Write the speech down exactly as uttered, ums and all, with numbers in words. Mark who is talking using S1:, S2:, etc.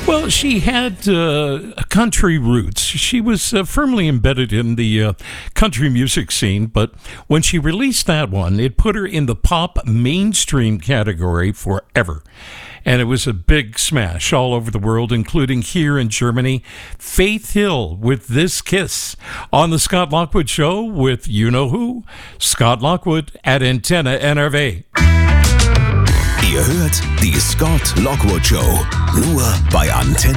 S1: Well, she had uh, country roots. She was uh, firmly embedded in the uh, country music scene, but when she released that one, it put her in the pop mainstream category forever. And it was a big smash all over the world, including here in Germany. Faith Hill with This Kiss on the Scott Lockwood Show with you-know-who, Scott Lockwood at Antenne N R W.
S2: Ihr hört die Scott Lockwood Show, nur bei Antenne.